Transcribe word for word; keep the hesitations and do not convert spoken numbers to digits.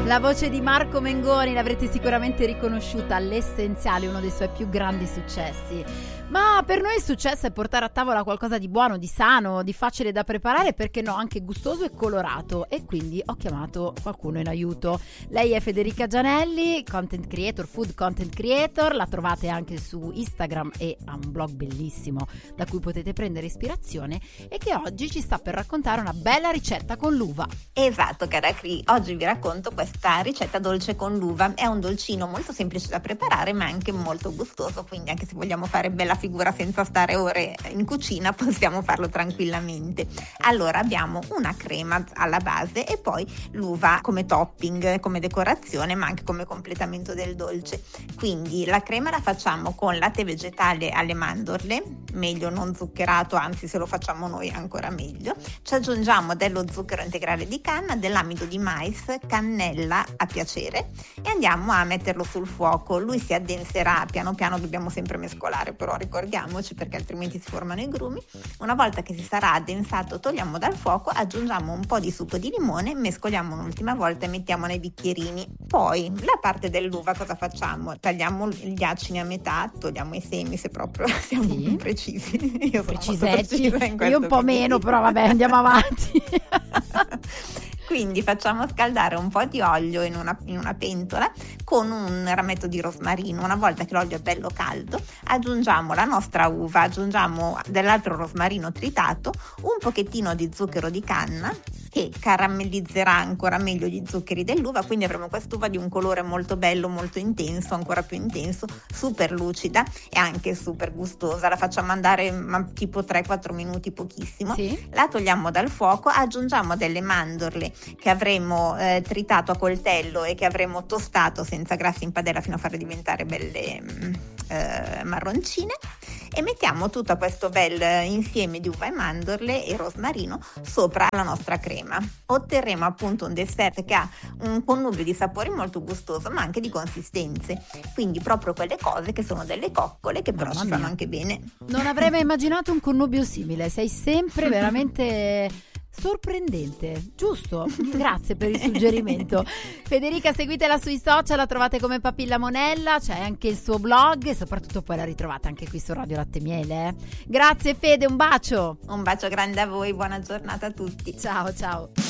La voce di Marco Mengoni l'avrete sicuramente riconosciuta, L'Essenziale, uno dei suoi più grandi successi. Ma per noi il successo è portare a tavola qualcosa di buono, di sano, di facile da preparare, perché no, anche gustoso e colorato. E quindi ho chiamato qualcuno in aiuto. Lei è Federica Gianelli, content creator, food content creator. La trovate anche su Instagram e ha un blog bellissimo da cui potete prendere ispirazione, e che oggi ci sta per raccontare una bella ricetta con l'uva. Esatto, cara Cri, oggi vi racconto questa ricetta dolce con l'uva. È un dolcino molto semplice da preparare, ma anche molto gustoso, quindi anche se vogliamo fare bella figura senza stare ore in cucina possiamo farlo tranquillamente. Allora abbiamo una crema alla base e poi l'uva come topping, come decorazione, ma anche come completamento del dolce. Quindi la crema la facciamo con latte vegetale alle mandorle, meglio non zuccherato, anzi se lo facciamo noi ancora meglio. Ci aggiungiamo dello zucchero integrale di canna, dell'amido di mais, cannella a piacere e andiamo a metterlo sul fuoco. Lui si addenserà piano piano, dobbiamo sempre mescolare però, ricordiamoci, perché altrimenti si formano i grumi. Una volta che si sarà addensato togliamo dal fuoco, aggiungiamo un po' di succo di limone, mescoliamo un'ultima volta e mettiamo nei bicchierini. Poi la parte dell'uva cosa facciamo? Tagliamo gli acini a metà, togliamo i semi se proprio siamo Sì. precisi. Io sono molto Precisetti, precisa in io questo un po' meno, perché- però vabbè, andiamo avanti. Quindi facciamo scaldare un po' di olio in una, in una pentola con un rametto di rosmarino. Una volta che l'olio è bello caldo aggiungiamo la nostra uva, aggiungiamo dell'altro rosmarino tritato, un pochettino di zucchero di canna che caramellizzerà ancora meglio gli zuccheri dell'uva, quindi avremo quest'uva di un colore molto bello, molto intenso, ancora più intenso, super lucida e anche super gustosa. La facciamo andare ma, tipo tre quattro minuti, pochissimo. Sì. La togliamo dal fuoco, aggiungiamo delle mandorle che avremo eh, tritato a coltello e che avremo tostato senza grassi in padella fino a farle diventare belle mm, eh, marroncine, e mettiamo tutto questo bel insieme di uva e mandorle e rosmarino sopra la nostra crema. Otterremo appunto un dessert che ha un connubio di sapori molto gustoso ma anche di consistenze, quindi proprio quelle cose che sono delle coccole che però Mamma ci fanno mia. anche bene. Non avrei mai immaginato un connubio simile, sei sempre veramente sorprendente, giusto? Grazie per il suggerimento. Federica, seguitela sui social, la trovate come Papilla Monella, c'è anche il suo blog e soprattutto poi la ritrovate anche qui su Radio Latte Miele. eh. Grazie Fede, un bacio. Un bacio grande a voi, buona giornata a tutti. Ciao ciao.